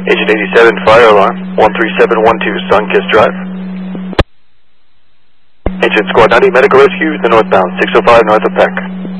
Agent 87, fire alarm, 13712 Sunkist Drive. Agent Squad 90, medical rescue, the northbound, 605 north of Peck.